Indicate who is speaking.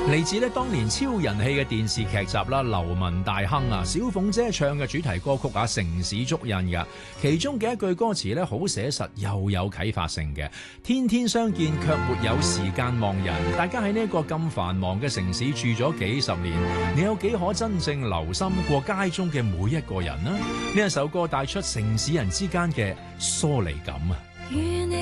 Speaker 1: 嚟自當年超人氣嘅電視劇集啦，《流氓大亨》啊，小鳳姐唱嘅主題歌曲啊，《城市足印》㗎，其中嘅一句歌詞咧，好寫實又有啟發性嘅。天天相見卻沒有時間望人，大家喺呢個咁繁忙嘅城市住咗幾十年，你有幾可真正留心過街中嘅每一個人呢？呢一首歌帶出城市人之間嘅疏離感啊！